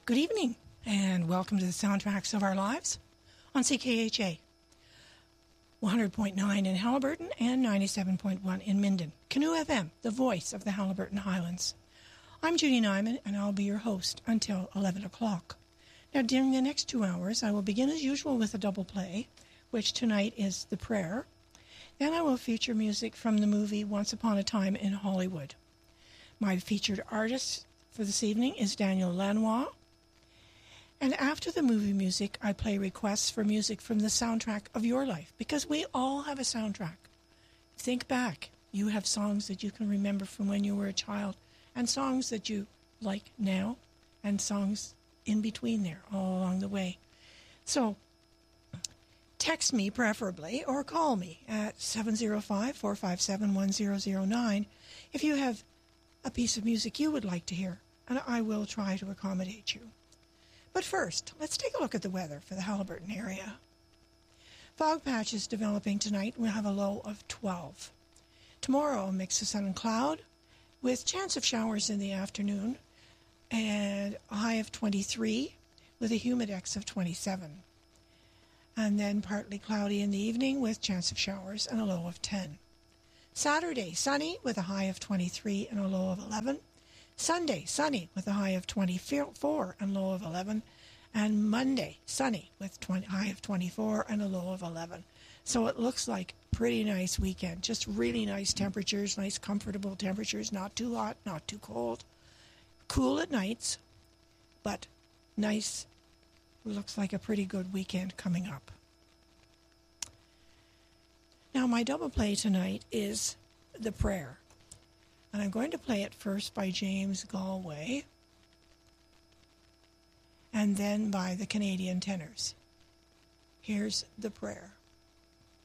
Good evening, and welcome to the Soundtracks of Our Lives on CKHA 100.9 in Haliburton and 97.1 in Minden. Canoe FM, the voice of the Haliburton Highlands. I'm Judy Nyman, and I'll be your host until 11 o'clock. Now, during the next 2 hours, I will begin as usual with a double play, which tonight is The Prayer. Then I will feature music from the movie Once Upon a Time in Hollywood. My featured artist for this evening is Daniel Lanois. And after the movie music, I play requests for music from the soundtrack of your life, because we all have a soundtrack. Think back. You have songs that you can remember from when you were a child, and songs that you like now, and songs in between there, all along the way. So, text me preferably, or call me at 705-457-1009 if you have a piece of music you would like to hear, and I will try to accommodate you. But first, let's take a look at the weather for the Haliburton area. Fog patches developing tonight. We'll have a low of 12. Tomorrow, a mix of sun and cloud, with chance of showers in the afternoon, and a high of 23, with a humidex of 27. And then partly cloudy in the evening, with chance of showers and a low of 10. Saturday, sunny, with a high of 23 and a low of 11. Sunday, sunny with a high of 24 and low of 11. And Monday, sunny with high of 24 and a low of 11. So it looks like a pretty nice weekend. Just really nice temperatures, nice comfortable temperatures. Not too hot, not too cold. Cool at nights, but nice. Looks like a pretty good weekend coming up. Now, my double play tonight is The Prayer. And I'm going to play it first by James Galway, and then by the Canadian Tenors. Here's The Prayer.